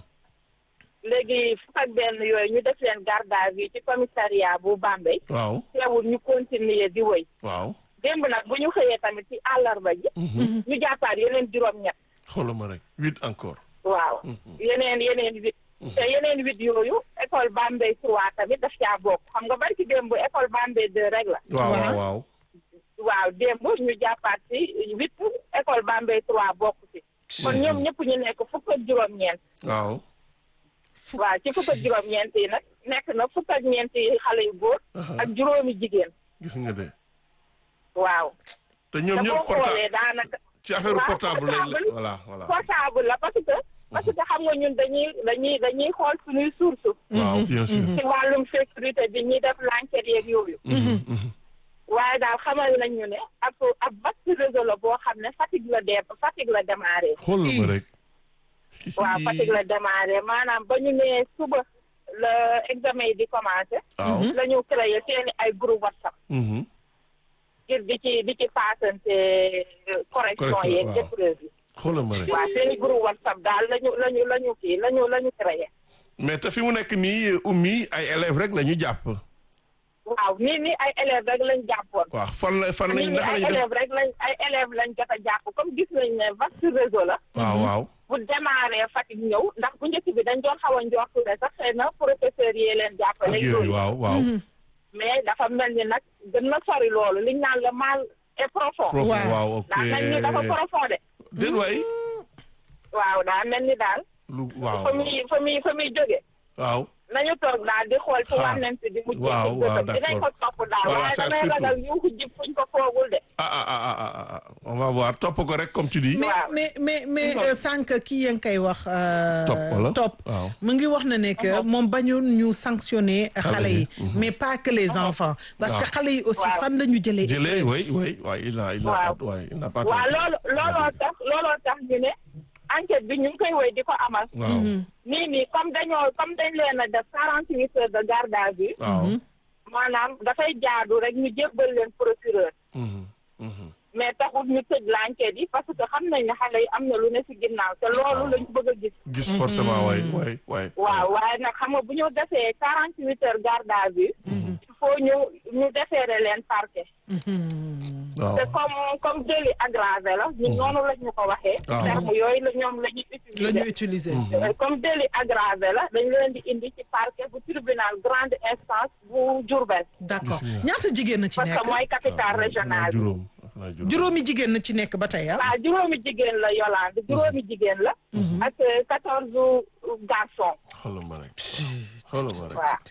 léegi fukk ak benn yooyu ñu def leen garde à vue ci commissariat bu Bambey. waaw. teewul ñu continuer di wëy. waaw. démb nag bu ñu xëyee tamit ci àllarba ji. ñu jàppaat yeneen juróom-ñett. xoolal ma rek huit encore. waaw yeneen yeneen huit. te yeneen huit yooyu école Bambey trois tamit daf caa bokk xam nga bari ci démb école Bambey deux rek la. waaw Waaw. waaw waaw. waaw démb ñu jàppaat ci huit école Bambey trois bokk ci. kon ñoom ñëpp ñu nekk fukk ak juróom-ñeent. waaw. waaw ci fukk ak juróom-ñeent yi nag nekk na fukk ak ñeenti xale yu góor. ak juróomi jigéen. gis nga de. waaw. te ñoom te ñëpp boo portable xoolee daanaka. ci affaire waaw, portable lañ portable. voilà voilà. portable la parce que parce que xam nga ñun dañuy dañuy dañuy xool suñuy source waaw bien sûr. ci wàllum sécurité bi ñuy def l'enquête yeeg yooyu waaye daal xamal nañ ñu ne ab ab vaste réseau la boo xam ne Fatick la dee Fatick la démarré xoolal ma rek. waaw Fatick la démarré maanaam ba ñu nee suba la examen yi di commencé waaw. la ñu créé seeni ay groupe WhatsApp Mhm. ngir di ci di ci paasante correction Correction, yeeg waaw. épreuve yi xoolal ma rek. waaw seeni groupe WhatsApp daal lañu lañu la ñu kii lañu la ñu créé mais te fi mu nekk nii ummi ay élèves rek la ñu jàpp. waaw nii nii ay élèves rek lañ jàppoon waaw fan la fan lañ nii nii naka ay lañ def. élèves rek lañ ay élèves lañ jot a jàpp comme gis nañ ne vaste réseau la waaw waaw. bu démarré Fatick ñëw ndax bu njëkk bi dañ doon xaw a njortu ne sax xëy na professeurs yi leen ak jàppale yooyu yooyu waaw waaw. mais dafa mel ni nag gën na sori loolu liñ naan le mal est profond Prof waaw. waaw ok. daa mel ni dafa profond de déet waay. waaw daa mel ni daal lu waaw fa muy fa muy fa muy jóge waaw. nañu toog daal di xool fu Xaar. wànnent di mujj waaw, ci waaw, gësëm dinañ ko d'accord. topp daal Voilà, waaye ça, damay surtout. ragal yuuxu jib fuñ ko foogul de ah ah ah ah ah ah on va voir topp ko rek comme tu dis. mais Waaw. mais mais mais Mhm. euh, sànq kii yaa ngi koy wax. euh, Top, wala? Top. Waaw. mu ngi wax na ne que moom bañu ñu sanctionner xale yi. mais pas que les enfants. parce que Waaw. xale yi aussi Waaw. fan la ñu jëlee. jëlee oui oui oui il a il a Waaw. pas ouais, il n'a pas waaw tort. loolu looloo tax looloo tax ñu ne enquête bi ñu ngi koy woy di ko amal waaw nii nii comme dañoo comme dañ leen a def quarante huit heures de garde à vue waaw. maanaam dafay jaadu rek ñu jébbal leen procureur Mhm, mhm. mais taxul ñu tëj l'enquête yi parce que xam nañ ne xale yi am na lu ne ci ginnaaw te loolu lañ bëgg a gis gis forcément waay waay waay. waaw waaye nag xam nga bu ñu defee quarante huit heures garde à vue il faut ñu ñu defeere leen parquet waaw. te comme comme délit aggravé la ñun noonu lañ ñu ko waxee Waaw. terme yooyu la ñoom la ñuy la ñu utiliser utiliser. Euh, comme délit aggravé la dañ leen di indi ci parquet bu tribunal grande instance bu Diourbel d'accord Gis nga. ñaata jigéen na ci parce nekk. que mooy capitale régionale bi juróom. xanaa juróom. juróomi jigéen na ci nekk ba tey ah. waaw juróomi jigéen la Yolande juróomi jigéen la ak quatorze garçons xoolal ma rek. xoolal ma rek. waaw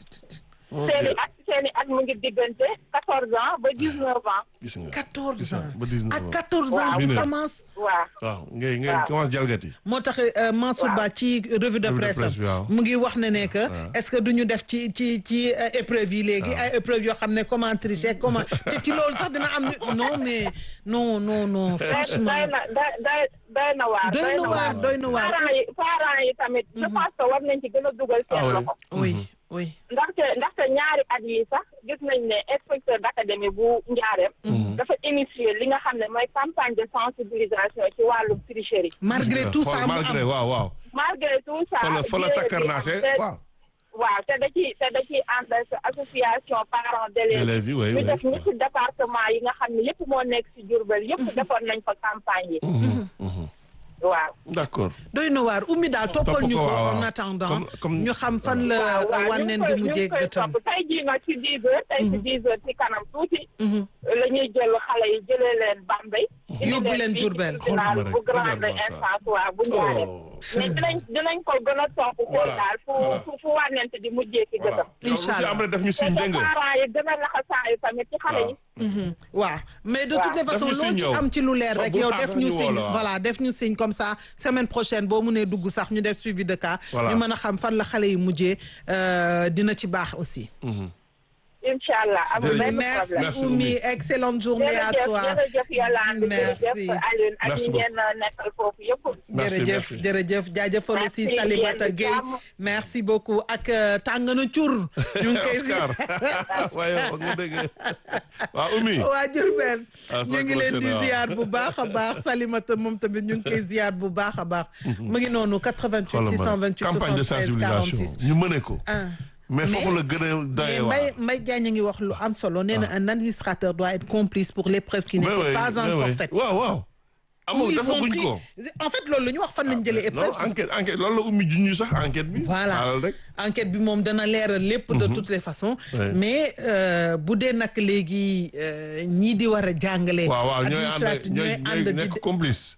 seeni at seeni at mu ngi diggante quatorze ans ba dix-neuf ans gis nga. quatorze gis nga, ans ba dix-neuf ak ans. quatorze ans Waaw. tu Mineur. commences. waaw waaw ngay ngay Waaw. commence jalgati. moo tax euh, Mansour Ba ci revue de de presse presse bi, waaw. mu ngi wax ne ne que est-ce que du ñu def ci ci ci euh, épreuve yi léegi ay épreuve yoo xam ne comment tricher comment te ci loolu sax dina am ñu- non mais non non non day franchement day na day day doy na waar doy na waar doy na waar parents yi parents yi tamit je pense que war nañ ci gën a dugal Ah seen oui. loxo oui oui ndaxte ndaxte ñaari at yi sax gis nañ ne inspecteur d'académie bu Njaareem dafa initier li nga xam ne mooy campagne de sensibilisation ci wàllum tricherie malgré tout ça mu malgré am waaw waaw. malgré tout ça fa la fa la jéego takkar bi naa am see te- waaw. waaw te da ciy te da ciy ànd ak association parents d'élèves élèves yi oui ñu oui. def ñetti département yi nga xam ne yëpp moo nekk ci Diourbel yëpp defoon nañ fa campagne yi Mhm, mhm. waaw d'accord. doy na waar ummi daal toppal ñu ko, ko waaw, en waaw. attendant Comme- comme- ñu xam fan la waaw waaw wànneen ñu di ngi koy- mujjee ñu ngi koy gëtam topp tey jii nag ci dix heures tey ci dix heures ci kanam tuuti la ñuy jël xale yi jëlee leen Bambey indi Yóbbu leen fii ci Diourbel. tribunal Xool ma rek, bu grande regarde-moi ça. instance waaw bu Njaareem Oh. mais dinañ dinañ ko gën a topp xool Voilà, daal fu voilà. fu fu wànnent di mujjee ci voilà. gëtam yow lu si am rek def ñu te signe dégg nga. parents yi gën a laxasaayu tamit ci xale yi Mhm. waaw mais de Waaw. toutes les Def façons ñu loo signe ci yow. am ci lu leer Soo rek bul yow xaar def sax ñu ñu woo signe la, waaw. voilà def ñu signe comme ça semaine prochaine boo mënee dugg sax ñu def suivi de cas Voilà. ñu mën a xam fan la xale yi mujjee euh, dina ci baax aussi Mhm. incha allah amul Jërëjëf. benn merci problème Merci, Oumy Oumy. excellente journée à jërëjëf toi jërëjëf Yolande Merci. jërëjëf Alioune ak Merci ñi ngeen nekkal foofu yëpp Merci, jërëjëf merci. jërëjëf jaajëfal aussi Merci, Salimata yéen di Gueye jàmm. merci beaucoup ak euh, tàng na cur ñu ngi koy Oscar waaye wax nga dëgg waaw Oumy. waa Diourbel À la ñu ngi leen di prochaine, ziar bu baax a baax Salimata moom tamit ñu ngi koy ziar bu baax a baax mu ngi noonu quatre-vingt-huit six cent vingt-huit campagne de soixante-treize sensibilisation quarante-six ñu mëne ko. ah mais foofu la gën a mais doyee Mbaye waar. Mbaye Diagne ngi wax lu am solo nee na un administrateur doit être complice pour l'épreuve qui mais n'était oui, pas mais encore oui. faite waaw waaw. amul Ils ont defaguñ pris- ko. en fait loolu la ñu wax fan lañ jëlee épreuve non enquête enquête loolu la Oumy junj sax enquête bi. voilà xaaral rek. enquête bi moom dana leeral lépp de toutes les façons Ouais. mais euh, bu dee nag léegi euh, ñii di war a jàngale waaw waaw ñooy ànd administrateur ñooy ànd ñooy di nekk complice.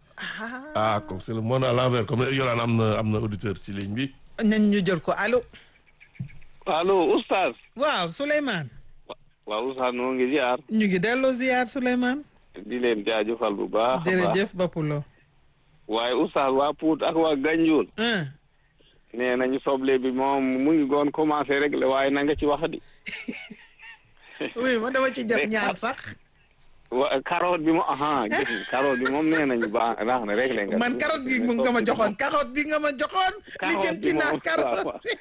ah comme c'est le monde à l'envers comme Yolaan am na am na auditeur ci ligne bi. nañ ñu jël ko allo allo oustaz. waaw Souleymane waaw oustaz noo ngi ziar. ñu ngi delloo ziar Souleymane di leen jaajëfal bu baax. jërëjëf Bapulo waaye oustaz waa Pout ak waa Ganjoul. ah nee nañu soble bi moom mu ngi goon commencé rek la waaye na nga ci wax di. oui man dama ci def ñaan sax. wa carotte bi mo aha gis nga carotte bi moom nee nañu baax baax na rek la nga. man carotte bi mu nga ma joxoon carotte bi nga ma joxoon. li jënti naa carotte.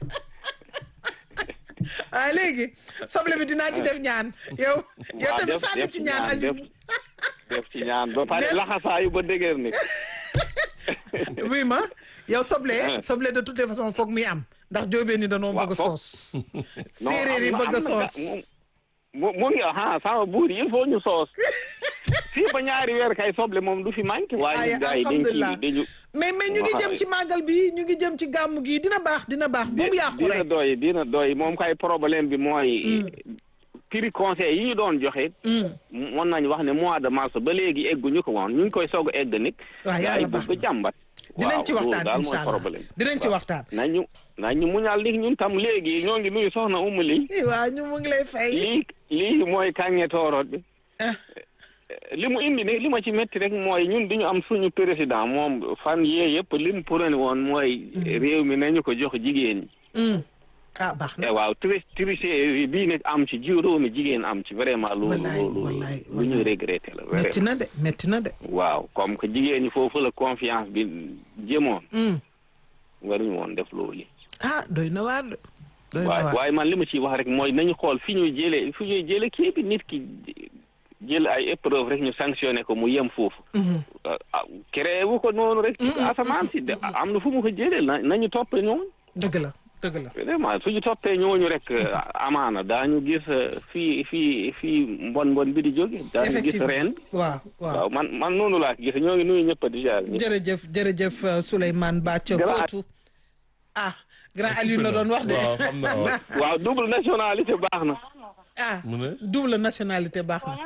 ah léegi soble bi dinaa ci def ñaan. yow yow tamit sànni ci ñaan Aliou. def ci ñaan ba pare laxasaayu ba dëgër ni. oui ma yow soble soble de toutes les façons foog muy am ndax jóobee ni danoo bëgg a soos. séeréer yi bëgg a soos. mu mu ngi ah sama buur yi il faut ñu soos. fii ba ñaari weer kay soble moom du fi manqué. waaye gars yi dañ ci dañu. mais mais ñu ngi jëm ci màggal bi ñu ngi jëm ci gàmmu gi dina baax dina baax. bu mu yàqu rek dina doy dina doy moom kay problème bi mooy. prix conseil yi ñu doon joxe. mën nañu wax ne mois de mars ba léegi egguñu ko woon ñu ngi koy soog a egg nit. waaw yàlla baax na jàmbat. dinañ ci waxtaan daal incha mooy allah problème. dinañ ci waxtaan. nañu nañu muñal li ñun tam léegi ñoo ngi nuyu soxna Umu li. waaw ñu mu ngi lay fay. lii lii mooy kànge tooroot bi. li mu indi ne li ma ci métti rek mooy ñun duñu am suñu président moom fan yee yëpp li mu prôné woon mooy. réew mi nañu ko jox jigéen ñi. ah baax na waaw tri triché bii nag am ci juróomi jigéen am ci vraiment loolu loolu lu ñuy regretté la vraiment métti na de métti na de waaw comme que jigéen ñi foofu la confiance bi jëmoon waruñu woon def loolu ah doy na waar de doy na waaw waar waaye man li ma ciy wax rek mooy nañu xool fi ñuy jëlee fi ñuy jëlee kii bi nit ki jël ay épreuve rek ñu sanctionné ko mu yem foofu créé wu ko noonu rek ci asamaan si am na fu mu ko jëlee na nañu topp ñooñu dëgg la dëgg la vraiment suñu toppee ñooñu rek amaana daañu gis fii fii fii mbon mbon bi di jóge daañu gis reen waaw waaw man man noonu laa gis ñoo ngi nuyu ñëpp di jaar jërëjëf jërëjëf Souleymane Bathio Potou ah grand Aliou la doon wax de waaw xam naa waaw. waaw double nationalité baax na ah mu ne double nationalité baax na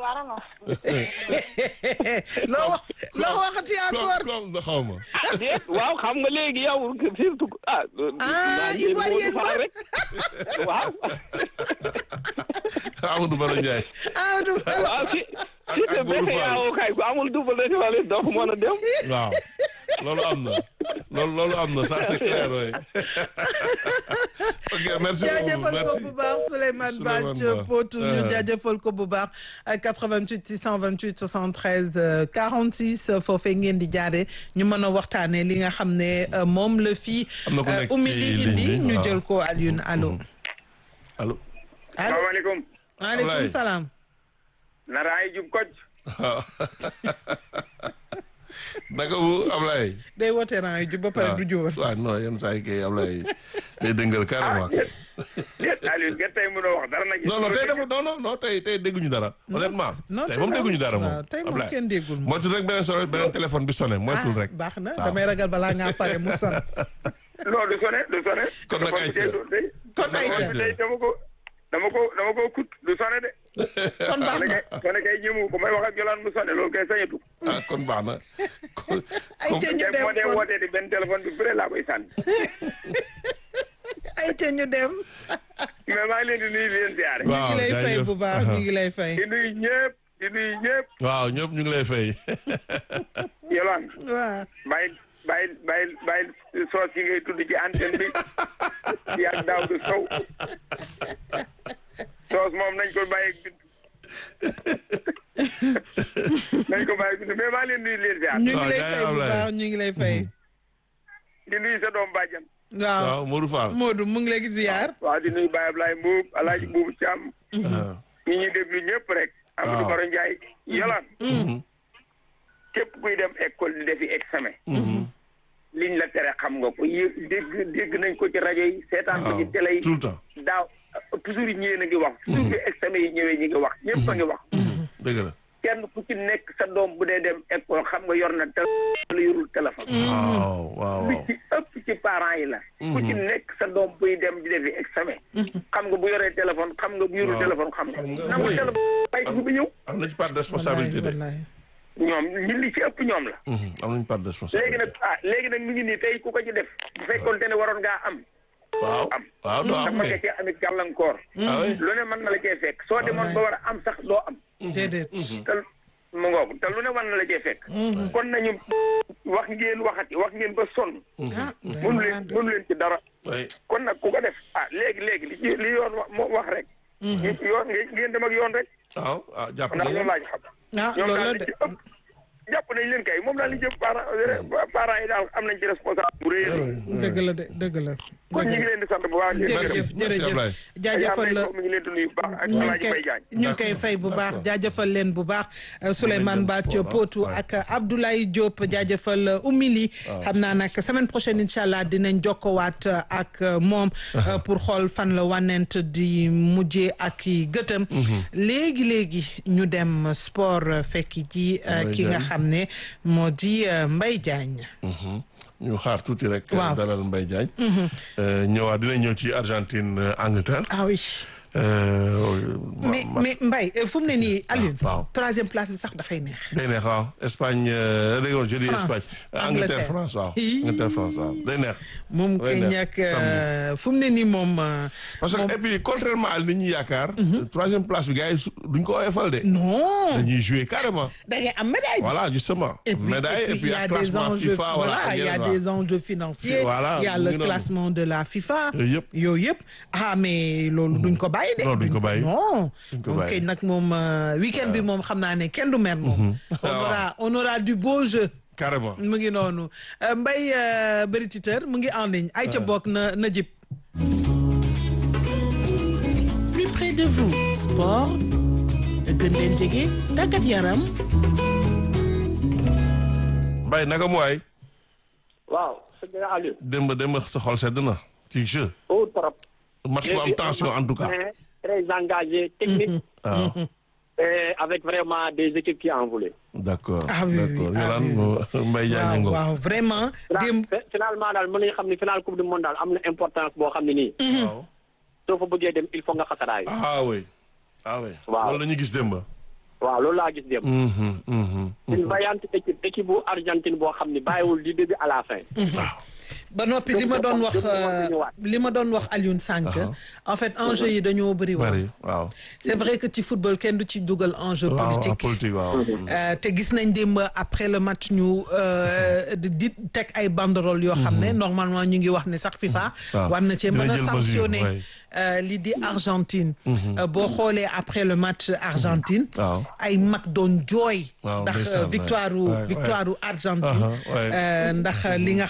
loo wax loo waxati encore comme comme xaw ma. déet waaw xam nga léegi yow surtout ah ah Ivoirien ba rek waaw Amadou Bala Ndiaye. Amadou Bala waaw si si te bese yaaw kay ku amul double nationalité doo ko mën a dem waaw loolu am na loolu loolu am na ça c'est clair oui. ok merci beaucoup jaajëfal ko merci. bu baax Souleymane Bathio Potou ñu jaajëfal ko bu baax quatre-vingt-huit six cent vingt-huit soixante-treize quarante-six foofee ngeen di jaare ñu mën a waxtaanee li nga xam ne moom la fii am na ku nekk Oumy ci li ligne indi bi, ñu waaw. jël ko Alioune allo allo. allo salaamaaleykum. maaleykum Ablaye. salaam nara ay jub koj. waaw. naka bu Ablaye. day woote naa yu jub ba pare du jóor waaw non yenn saa yi kay Ablaye day dëngal carrément. déet Aliou gerte tey mënoo wax dara nag. non non tey dafa non non non tey tey dégguñu dara. honnêtement non tey moom dégguñu dara moom. waaw tey moom Ablaye. kenn déggul moom moytul rek beneen sonné beneen téléphone bi sonné moytul ah rek. baax na waaw. damay ragal balaa ngaa pare mu san non du sone du sone. Kon nag ay tey tey kon ay ay ca tey dama ko dama ko dama ko kut du sone de. kon baax sone na kay sone kay jëmu ko may wax ak Jolaan mu sone loolu kay sañatu. ah kon baax na. kon ay ca ñu tey dem moo dee kon wootee di benn téléphone bi fële laa koy sànni. ay ca ñu dem mais maa ngi leen di nuyu di leen ziare. ñu waaw ngi lay fay jaajëf. bu baax ñu ngi lay fay di nuyu ñëpp di nuyu ñëpp. waaw ñëpp ñu ngi lay fay. Jolaan waaw bàyyi bàyyi bàyyi bàyyi soos yi ngay tudd ci antenne bi yaa daaw du sow soos moom nañ ko bàyyi bind nañ ko bàyyi bind mais maa leen nuyu leen ziar. ñu ngi waaw lay jaay fay bu Ablaye. baax ñu ngi lay fay di nuyu sa doom bàjjan. waaw waaw Modou Fall. Modou mu ngi lay ziar waaw di nuyu Baye Ablaye Mbuub Alaaji Mbuubu Caam ah. ñi ñuy déglu ñëpp rek. Amadou Baro Ndiaye Yolaan képp kuy dem école di defi examen. liñ la tere xam nga ko yé dégg dégg nañ ko ci rajo yi seetaan ko ci télé yi tout le temps. daaw toujours yi ñëwee na ngi wax toujours bi examen yi ñëwee ñi ngi wax ñëpp a ngi wax dëgg la. kenn ku ci nekk sa doom bu dee dem école xam nga yor na téléphone wala yorul téléphone waaw waaw lu waaw. ci ëpp ci parents yi la ku ci nekk sa doom buy dem di defi examen xam nga bu yoree téléphone xam nga bu yorul Waaw. téléphone xam nga Xam nga, nangu oui. téléphone bay ko bi ñëw am na ci part de responsabilité de. wallaay ñoom ñi li ci ëpp ñoom la Mhm, am nañu part de léegi responsabilité. nag ah léegi nag mi ngi nii tey ku ko ci def bu fekkoon te ne waroon ngaa am waaw am waaw doo ndax am mën nga kay. cee amit gàllankoor ah oui. lu ne mën na la cee fekk soo demoon ba war a am sax doo am déedéet te mu ngoog te lu ne war na la cee fekk. kon nañu wax ngeen waxati wax ngeen ba sonn. ah mënu leen mënu leen ci dara. oui kon nag ku ko def ah léegi léegi li ci li yoon wax moo wax rek. yoon ngeen dem ak yoon rek. waaw ah jàpp ndax nañu loolu laa ci xam. ah ñoom loolu daal la li de ci ëpp jàpp nañ leen kay moom daal li jëm parents parents yi daal am nañ ci responsable bu rëy a rëy. dëgg la de dëgg la. kon ñu ngi leen di sant bu baax. jërëjëf jërëjëf jaajëfal la mi ngi leen di nuyu bu baax ak ñu ngi Alaaji koy Mbaye Diagne. ñu ngi koy fay bu baax jaajëfal leen bu baax Souleymane Bathio Potou ak Abdoulaye Diop jaajëfal Oumy xam naa nag semaine prochaine incha allah dinañ jokkowaat ak moom pour xool fan la wànnent di mujjee ak i gëtëm léegi léegi ñu dem sport fekki ji ki nga xam ne moo di Mbaye Diagne. ñu xaar tuuti rek. waaw dalal Mbaye Diagne. ñëwaat dina ñëw ci Argentine Angleterre. ah oui. mais mais Mbaye fu mu ne nii Alioune. waaw troisième place bi sax dafay neex. day neex waaw Espagne dégg je dis Espagne. Angleterre France waaw. Angleterre France waaw day neex. moom kay ñàkk fu mu ne nii moom. parce que et puis contrairement à li ñuy yaakaar. troisième place bi gars yi duñ ko oyofal de. non dañuy jouer carrément. da ngay am médaille. voilà justement. et puis médaille et puis il y a ak des classement enjeux FIFA voilà il y a des enjeux financiers. Voilà, il y a mu le ngi noonu. classement de la FIFA. Yooyu yëpp. yooyu yëpp ah mais loolu duñ ko bàyyi de. non duñ ko bàyyi. non duñ ko moom bàyyi. kay nag moom week-end bi moom xam naa ne kenn du mer moom. on aura on aura du beau jeu. carrément. mu ngi noonu Mbaye Bëri Titeur mu ngi en ligne. ay ca bokk na na jib. Plus près de vous, sport, gën leen jege tàggat yaram. Mbaye naka mu waay. waaw sëñ Aliou. démb démb sa xol sedd na ci jeu. au trop. match bu am tension en tout cas. très engagé, technique. waaw. et avec vraiment des équipes qui en voulaient. d'accord Ah oui, oui, d'accord ah Yolande oui, Mbaye Diagne waaw ngo. waaw vraiment. démb Fina- finalement daal mën nañu xam ne final coupe du monde daal am na importance boo xam ne nii. waaw. soo fa bëggee dem il faut nga xasaraay. ah oui. ah oui. Waaw. loolu la ñu gis démb. waaw loolu laa gis dem. Mhm, mhm, une vaillante équipe équipe bu Argentine boo xam ne bàyyiwul du début à la fin. waaw. ba noppi li ma doon wax li ma doon wax Alioune Sànq en fait enjeu yi dañoo bëri waaw bari waaw. c'est vrai que ci football kenn du ci dugal enjeu waaw politique politique waaw. Euh, te gis nañ démb après le match ñu euh, di di teg ay banderole yoo xam ne normalement ñu ngi wax ne sax FIFA waaw. war na cee mën Dina a jël mesure, sanctionner ouais. euh, li di Argentine Euh, boo xoolee après le match Argentine waaw. ay mag doon jooy Waaw, ndax ndeysaan, victoire ouais, ouais, victoire Argentine Uh-huh, ouais. Euh, ndax li nga